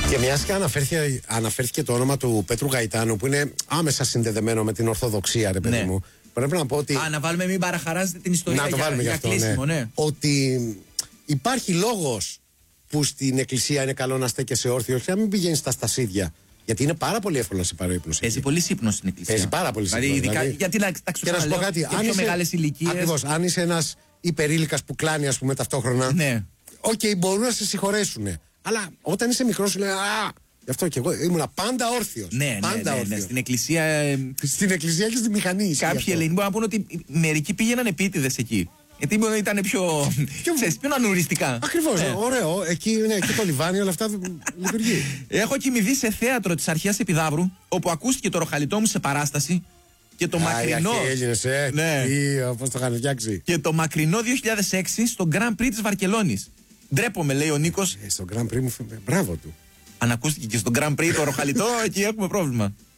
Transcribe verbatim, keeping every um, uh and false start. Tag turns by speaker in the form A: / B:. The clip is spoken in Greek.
A: Και μιας και αναφέρθηκε, αναφέρθηκε το όνομα του Πέτρου Γαϊτάνου, που είναι άμεσα συνδεδεμένο με την Ορθοδοξία, ρε παιδί
B: ναι.
A: μου. Πρέπει να πω ότι.
B: Α, να βάλουμε, μην παραχαράζετε την ιστορία.
A: Να το
B: για,
A: βάλουμε
B: για
A: γι' αυτό,
B: κλείσιμο,
A: ναι.
B: ναι.
A: Ότι υπάρχει λόγος που στην εκκλησία είναι καλό να στέκεσαι όρθιο και να μην πηγαίνει στα στασίδια. Γιατί είναι πάρα πολύ εύκολο να σε πάρει ο ύπνος.
B: Παίζει πολύ σύπνο στην εκκλησία.
A: Παίζει πάρα πολύ σύπνο.
B: Δηλαδή, ειδικά,
A: δηλαδή,
B: γιατί να τα
A: και να σου πω κάτι,
B: αν πιο μεγάλες ηλικίες.
A: Ακριβώς, αν είσαι ένας υπερήλικας που κλάνει, ας πούμε, ταυτόχρονα.
B: Ναι.
A: Οκ, okay, μπορούν να σε συγχωρέσουν. Αλλά όταν είσαι μικρός, σου λέει α, γι' αυτό και εγώ ήμουνα πάντα όρθιος.
B: Ναι,
A: πάντα
B: ναι, ναι, ναι. Στην εκκλησία. Ε,
A: στην εκκλησία και στη μηχανή.
B: Κάποιοι Ελληνοί μπορούν να πούνε ότι μερικοί πήγαιναν επίτηδες εκεί. Γιατί ήταν πιο. Ξέρεις, πιο ανουριστικά.
A: Ακριβώς,
B: ναι.
A: ωραίο. Εκεί, ναι, εκεί το λιβάνι, όλα αυτά λειτουργεί.
B: Έχω κοιμηθεί σε θέατρο της Αρχαίας Επιδαύρου, όπου ακούστηκε το ροχαλιτό μου σε παράσταση. Και το
A: Α,
B: μακρινό.
A: οι Έλληνες, ε.
B: Ναι.
A: Πώς το είχαν φτιάξει.
B: Και το μακρινό δύο χιλιάδες έξι στο Grand Prix της Βαρκελόνης. Ντρέπομαι, λέει ο Νίκος.
A: Ε, στο Grand Prix μου φαίνεται. Μπράβο του.
B: Αν ακούστηκε και στο Grand Prix το ροχαλιτό, εκεί έχουμε πρόβλημα.